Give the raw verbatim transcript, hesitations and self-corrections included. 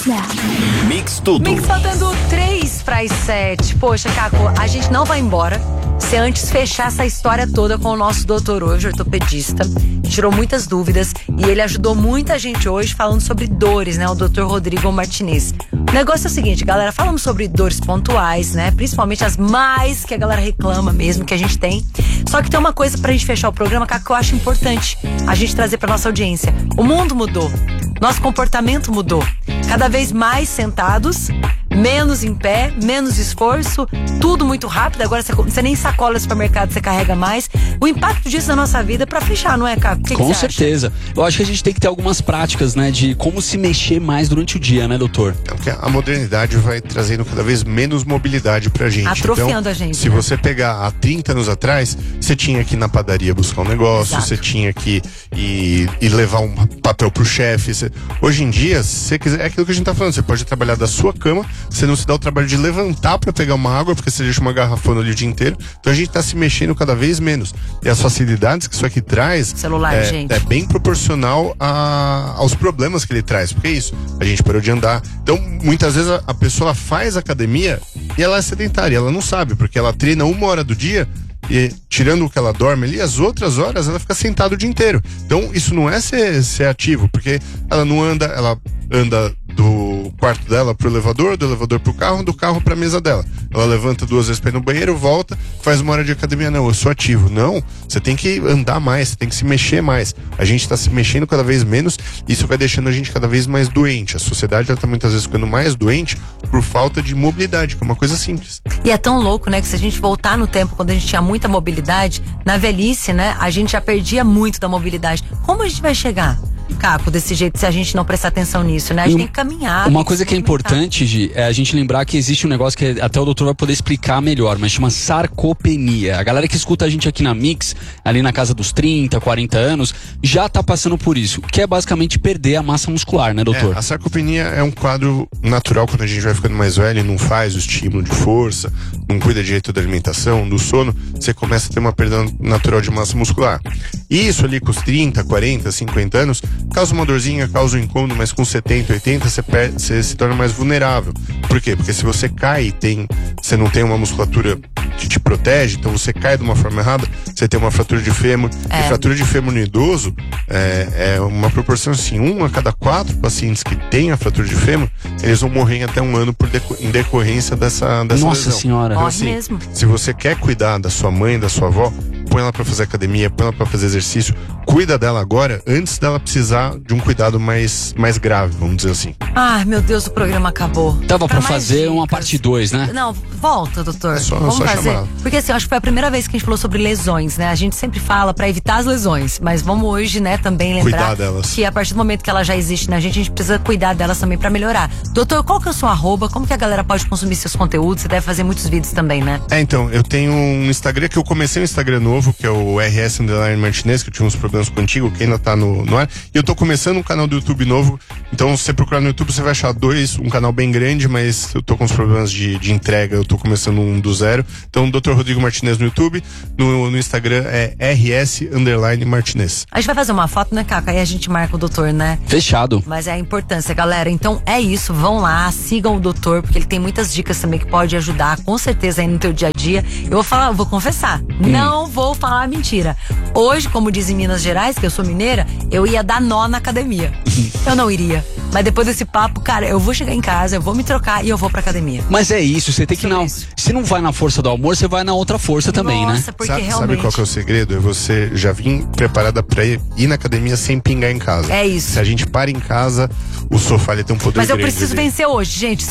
Mix tudo. Mix faltando três para as sete. Poxa, Caco, a gente não vai embora se antes fechar essa história toda com o nosso doutor hoje, ortopedista, que tirou muitas dúvidas e ele ajudou muita gente hoje falando sobre dores, né? O doutor Rodrigo Martinez. O negócio é o seguinte, galera, falamos sobre dores pontuais, né? Principalmente as mais que a galera reclama mesmo, que a gente tem. Só que tem uma coisa pra gente fechar o programa, Caco, que eu acho importante a gente trazer pra nossa audiência. O mundo mudou. Nosso comportamento mudou. Cada vez mais sentados, menos em pé, menos esforço, tudo muito rápido. Agora você, você nem sacola no supermercado, você carrega mais. O impacto disso na nossa vida é pra fechar, não é, Caco? Que Com que você certeza. acha? Eu acho que a gente tem que ter algumas práticas, né, de como se mexer mais durante o dia, né, doutor? É porque a modernidade vai trazendo cada vez menos mobilidade pra gente. Atrofiando então, a gente, se né? você pegar há trinta anos atrás, você tinha que ir na padaria buscar um negócio, Exato. você tinha que ir, ir levar um papel pro chefe. Você... Hoje em dia, se você quiser, é aquilo que a gente tá falando, você pode trabalhar da sua cama, você não se dá o trabalho de levantar pra pegar uma água, porque você deixa uma garrafona ali o dia inteiro. Então a gente tá se mexendo cada vez menos. E as facilidades que isso aqui traz Celular, é, gente. é bem proporcional a, aos problemas que ele traz. Porque é isso, a gente parou de andar. Então, muitas vezes a, a pessoa faz academia e ela é sedentária, ela não sabe, porque ela treina uma hora do dia e tirando o que ela dorme ali, as outras horas ela fica sentada o dia inteiro. Então, isso não é ser, ser ativo, porque ela não anda, ela anda do quarto dela pro elevador, do elevador pro carro, do carro pra mesa dela. Ela levanta duas vezes pra ir no banheiro, volta, faz uma hora de academia. Não, eu sou ativo. Não, você tem que andar mais, você tem que se mexer mais. A gente tá se mexendo cada vez menos, isso vai deixando a gente cada vez mais doente. A sociedade já tá muitas vezes ficando mais doente por falta de mobilidade, que é uma coisa simples. E é tão louco, né, que se a gente voltar no tempo, quando a gente tinha muita mobilidade, na velhice, né, a gente já perdia muito da mobilidade. Como a gente vai chegar, Caco, desse jeito, se a gente não prestar atenção nisso, né? A gente tem que caminhar. Uma tem coisa que é movimentar. importante, Gi, é a gente lembrar que existe um negócio que até o doutor vai poder explicar melhor, mas chama sarcopenia. A galera que escuta a gente aqui na Mix, ali na casa dos trinta, quarenta anos, já tá passando por isso, que é basicamente perder a massa muscular, né, doutor? É, a sarcopenia é um quadro natural quando a gente vai ficando mais velho e não faz o estímulo de força, não cuida direito da alimentação, do sono, você começa a ter uma perda natural de massa muscular. E isso ali com os trinta, quarenta, cinquenta anos, causa uma dorzinha, causa um incômodo, mas com setenta, oitenta você, perde, você se torna mais vulnerável. Por quê? Porque se você cai e tem, você não tem uma musculatura que te protege, então você cai de uma forma errada, você tem uma fratura de fêmur. É. E fratura de fêmur no idoso é, é uma proporção assim, um a cada quatro pacientes que têm a fratura de fêmur, eles vão morrer em até um ano por deco, em decorrência dessa, dessa Nossa lesão. senhora. Então, Morre assim, mesmo. se você quer cuidar da sua mãe, da sua avó, põe ela pra fazer academia, põe ela pra fazer exercício, cuida dela agora, antes dela precisar de um cuidado mais, mais grave, vamos dizer assim. Ai, meu Deus, o programa acabou. Dava pra mais fazer uma dicas. parte dois, né? Não, volta, doutor. É só- Vamos só fazer. chamar. Porque assim, eu acho que foi a primeira vez que a gente falou sobre lesões, né? A gente sempre fala pra evitar as lesões, mas vamos hoje, né, também lembrar Cuidar delas. que a partir do momento que ela já existe na gente, a gente precisa cuidar delas também pra melhorar. Doutor, qual que é o seu arroba? Como que a galera pode consumir seus conteúdos? Você deve fazer muitos vídeos também, né? É, então, eu tenho um Instagram que eu comecei um Instagram novo, que é o R S Underline Martinez, que eu tinha uns problemas contigo, que ainda tá no, no ar. E eu tô começando um canal do YouTube novo, então se você procurar no YouTube, você vai achar dois, um canal bem grande, mas eu tô com uns problemas de, de entrega, eu tô começando um do zero. Então, doutor Rodrigo Martinez no YouTube, no, no Instagram é R S Underline Martinez. A gente vai fazer uma foto, né, Caco? Aí a gente marca o doutor, né? Fechado. Mas é a importância, galera. Então é isso, vão lá, sigam o doutor, porque ele tem muitas dicas também que pode ajudar, com certeza, aí no teu dia a dia. Eu vou falar, eu vou confessar, não vou falar mentira. Hoje, como diz em Minas Gerais, que eu sou mineira, eu ia dar nó na academia. Eu não iria. Mas depois desse papo, cara, eu vou chegar em casa, eu vou me trocar e eu vou pra academia. Mas é isso, você tem que ir Sobre na. isso. Se não vai na força do amor, você vai na outra força também, Nossa, né? porque Sabe, realmente... sabe qual que é o segredo? É você já vir preparada pra ir, ir na academia sem pingar em casa. É isso. Se a gente para em casa, o sofá ele tem um poder Mas eu grande preciso ali. vencer hoje, gente.